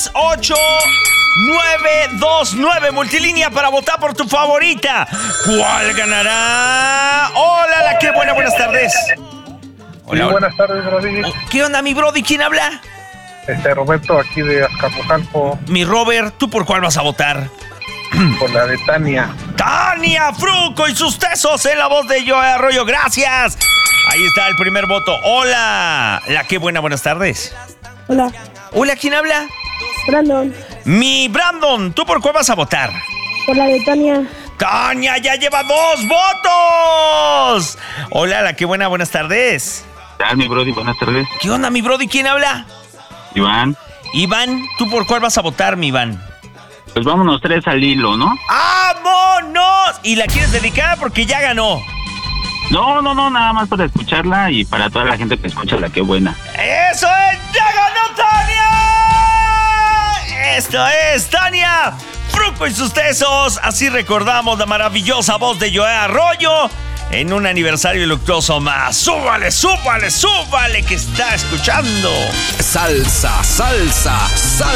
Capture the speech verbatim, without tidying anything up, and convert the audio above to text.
ocho nueve dos nueve multilínea para votar por tu favorita. ¿Cuál ganará? Hola, la que buena, buenas tardes. Hola, sí, buenas tardes, Brody. ¿Qué onda, mi Brody? ¿Quién habla? Este, Roberto, aquí de Azcapotzalco. Mi Robert, ¿tú por cuál vas a votar? Por la de Tania. Tania Fruco y sus tesos en la voz de Joe Arroyo. Gracias. Ahí está el primer voto. Hola, la que buena, buenas tardes. Hola. Hola, ¿quién habla? Brandon. Mi Brandon, ¿tú por cuál vas a votar? Por la de Tania. Tania ya lleva dos votos. Hola, la que buena, buenas tardes. ¿Qué tal, mi Brody? Buenas tardes. ¿Qué onda, mi Brody? ¿Quién habla? Iván. Iván, ¿tú por cuál vas a votar, mi Iván? Pues vámonos tres al hilo, ¿no? ¡Vámonos! ¿Y la quieres dedicar porque ya ganó? No, no, no, nada más para escucharla y para toda la gente que escucha la que buena. ¡Eso es! ¡Ya ganó Tania! Esto es Tania Fruco y sus tesos. Así recordamos la maravillosa voz de Joe Arroyo en un aniversario luctuoso más. ¡Súbale, súbale, súbale que está escuchando! Salsa, salsa, salsa.